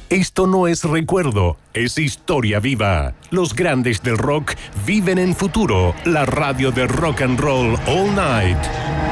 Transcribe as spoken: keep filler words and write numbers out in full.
Esto no es recuerdo, es historia viva. Los grandes del rock viven en futuro. La radio de rock and roll all night.